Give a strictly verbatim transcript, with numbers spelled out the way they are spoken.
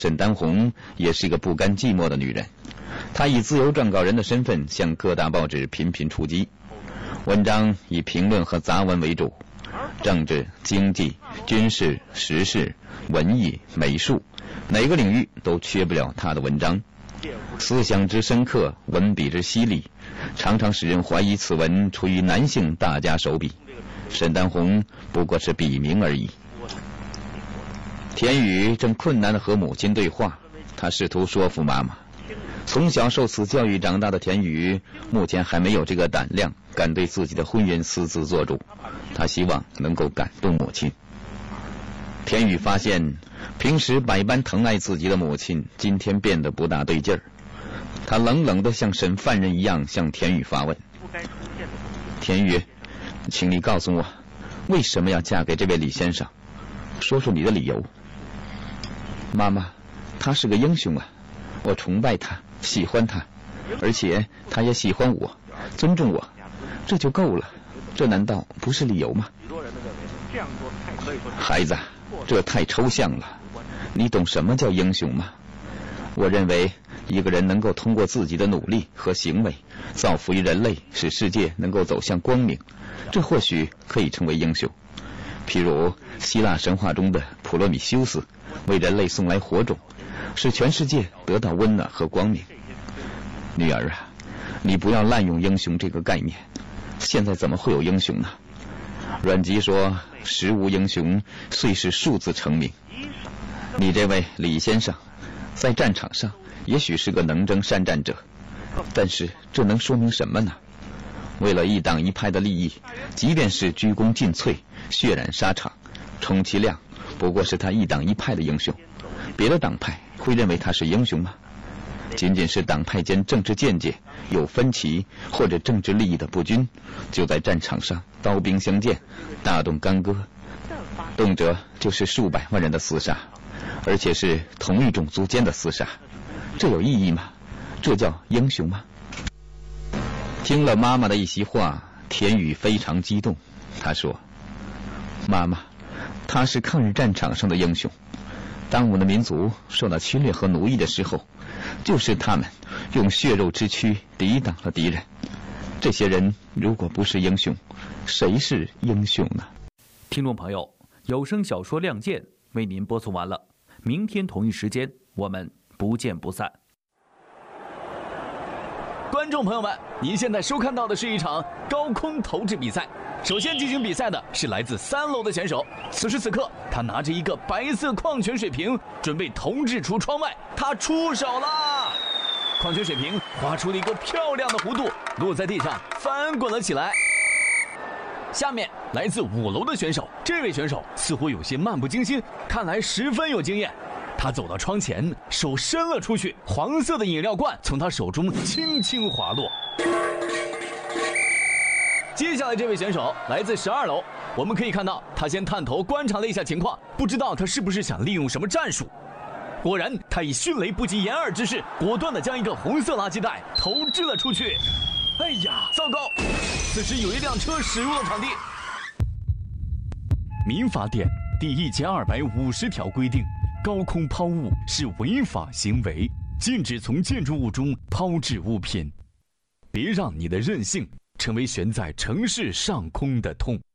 沈丹红也是一个不甘寂寞的女人，她以自由撰稿人的身份向各大报纸频频出击，文章以评论和杂文为主，政治、经济、军事、时事、文艺、美术，哪个领域都缺不了她的文章。思想之深刻，文笔之犀利，常常使人怀疑此文出于男性大家手笔。沈丹红不过是笔名而已。田雨正困难地和母亲对话，他试图说服妈妈。从小受此教育长大的田雨，目前还没有这个胆量，敢对自己的婚姻私自做主。他希望能够感动母亲。田雨发现，平时百般疼爱自己的母亲，今天变得不大对劲儿。他冷冷地像审犯人一样向田雨发问：“田雨，请你告诉我，为什么要嫁给这位李先生？说说你的理由。”妈妈，他是个英雄啊，我崇拜他，喜欢他，而且他也喜欢我，尊重我，这就够了。这难道不是理由吗？孩子，这太抽象了。你懂什么叫英雄吗？我认为一个人能够通过自己的努力和行为造福于人类，使世界能够走向光明，这或许可以成为英雄。譬如希腊神话中的普罗米修斯，为人类送来火种，使全世界得到温暖和光明。女儿啊，你不要滥用英雄这个概念，现在怎么会有英雄呢？阮籍说：“时无英雄，遂是数字成名。”你这位李先生，在战场上也许是个能征善战者，但是这能说明什么呢？为了一党一派的利益，即便是鞠躬尽瘁、血染沙场，充其量不过是他一党一派的英雄。别的党派会认为他是英雄吗？仅仅是党派间政治见解有分歧，或者政治利益的不均，就在战场上刀兵相见，大动干戈，动辄就是数百万人的厮杀，而且是同一种族间的厮杀，这有意义吗？这叫英雄吗？听了妈妈的一席话，田雨非常激动。他说：“妈妈，他是抗日战场上的英雄。当我们的民族受到侵略和奴役的时候，就是他们用血肉之躯抵挡了敌人。这些人如果不是英雄，谁是英雄呢？” 听众朋友，有声小说《亮剑》为您播送完了，明天同一时间我们不见不散。 观众朋友们，您现在收看到的是一场高空投掷比赛。首先进行比赛的是来自三楼的选手，此时此刻他拿着一个白色矿泉水瓶，准备投掷出窗外。他出手了，矿泉水瓶划出了一个漂亮的弧度，落在地上翻滚了起来。下面来自五楼的选手，这位选手似乎有些漫不经心，看来十分有经验。他走到窗前，手伸了出去，黄色的饮料罐从他手中轻轻滑落。接下来这位选手来自十二楼，我们可以看到他先探头观察了一下情况，不知道他是不是想利用什么战术。果然，他以迅雷不及掩耳之势，果断地将一个红色垃圾袋投掷了出去。哎呀，糟糕！此时有一辆车驶入了场地。民法典第一千二百五十条规定，高空抛物是违法行为，禁止从建筑物中抛掷物品。别让你的任性成为悬在城市上空的痛。